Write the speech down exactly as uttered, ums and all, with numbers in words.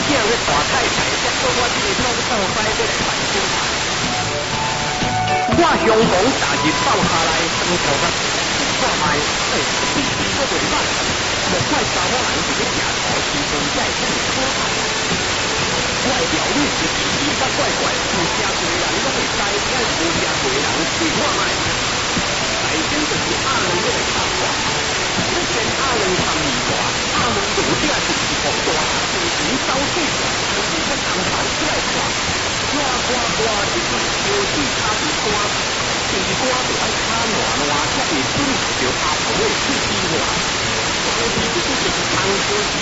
囝要大太太，才做我这个弄倒摆要来办婚茶。我相逢逐日放下来，长头甲看卖，哎，必须搁袂歹。莫怪查某人伫咧食土时阵才会这么可爱。我的条女是奇奇甲怪怪，有真侪人拢会知，也有无真侪人对我卖。内底就是阿两个来插话。这间阿两参二大，阿两如者就是互大汉精神走水大，就是个当头出来看。我我我就是小水卡伫山，地瓜就爱卡烂烂，才会准着阿婆的喙齿话。当时这就是汤锅。